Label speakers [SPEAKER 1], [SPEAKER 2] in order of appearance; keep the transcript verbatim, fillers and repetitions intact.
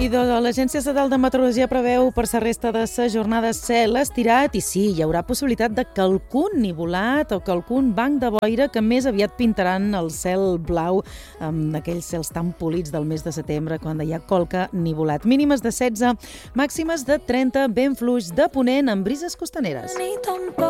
[SPEAKER 1] I de l'Agència Estatal de Meteorologia preveu per la resta de la jornada cel estirat i sí, hi haurà possibilitat de quelcun nivolat o quelcun banc de boira que més aviat pintaran el cel blau amb aquells cels tan polits del mes de setembre quan hi ha qualque nivolat. Mínimes de setze, màximes de trenta, vent fluix de ponent amb brises costaneres.